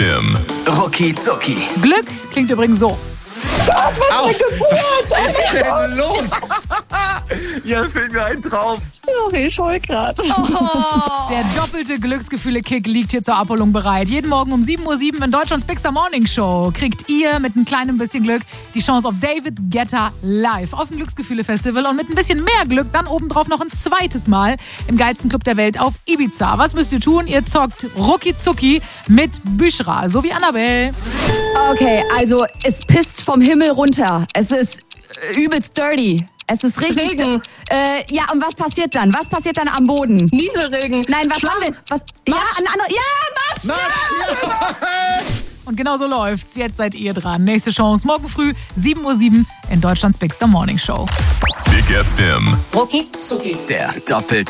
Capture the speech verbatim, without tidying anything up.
Im Rucki Zucki. Glück klingt übrigens so. Auf, was ist denn los? Ja, fällt mir ein Traum. Oh, ich scheu grad. Oh. Der doppelte Glücksgefühle-Kick liegt hier zur Abholung bereit. Jeden Morgen um sieben Uhr sieben in Deutschlands Bigster Morning Show kriegt ihr mit ein kleinem bisschen Glück die Chance auf David Guetta live auf dem Glücksgefühle-Festival und mit ein bisschen mehr Glück dann obendrauf noch ein zweites Mal im geilsten Club der Welt auf Ibiza. Was müsst ihr tun? Ihr zockt Rucki Zucki mit Büschra, so wie Annabelle. Okay, also es pisst vom Himmel runter. Es ist äh, übelst dirty. Es ist richtig. Regen. Äh, ja, und was passiert dann? Was passiert dann am Boden? Nieselregen. Nein, was Schlamm. haben wir? Was? Ja, an, an, ja, Matsch! Und genau so läuft's. Jetzt seid ihr dran. Nächste Chance morgen früh, sieben Uhr sieben in Deutschlands Bigster Morning Show. Big F M. Rucki Zucki. Der doppelte